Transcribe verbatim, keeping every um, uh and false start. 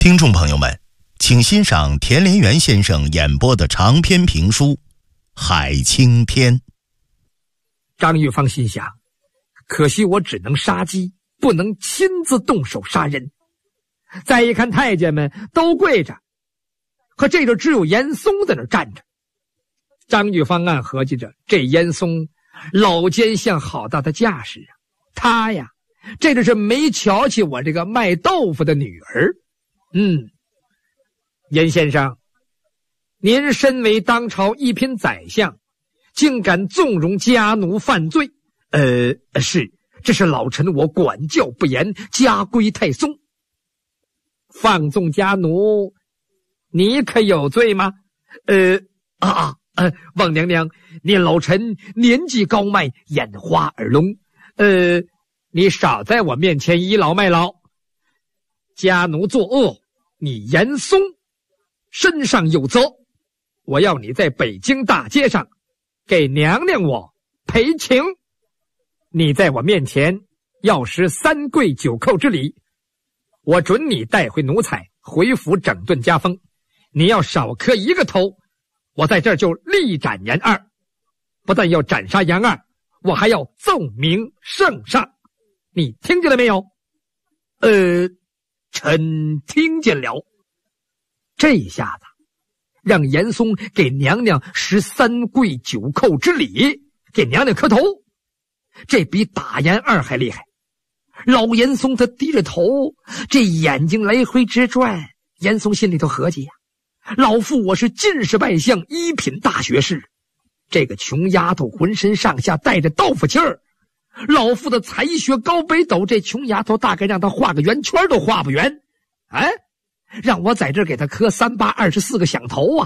听众朋友们，请欣赏田连元先生演播的长篇评书《海青天》。 张玉芳心想，可惜我只能杀鸡，不能亲自动手杀人。再一看太监们都跪着，可这就只有严嵩在那站着。张玉芳暗合计着，这严嵩老奸相好大的架势啊！他呀，这就是没瞧起我这个卖豆腐的女儿。嗯，严先生，您身为当朝一品宰相，竟敢纵容家奴犯罪？呃，是，这是老臣我管教不严，家规太松。放纵家奴，你可有罪吗？呃，啊呃，望娘娘，念老臣年纪高迈，眼花耳聋，呃，你少在我面前倚老卖老。家奴作恶，你严嵩身上有责，我要你在北京大街上给娘娘我赔情。你在我面前要施三跪九叩之礼，我准你带回奴才，回府整顿家风。你要少磕一个头，我在这儿就力斩严二。不但要斩杀严二，我还要奏明圣上。你听见了没有？呃，臣听见了。这一下子让严嵩给娘娘施三跪九叩之礼，给娘娘磕头，这比打严二还厉害。老严嵩他低着头，这眼睛来回直转。严嵩心里头合计呀、啊，老父我是进士外相，一品大学士，这个穷丫头浑身上下带着豆腐气儿，老父的才学高北斗，这穷丫头大概让他画个圆圈都画不圆。哎，让我在这儿给他磕三八二十四个响头啊！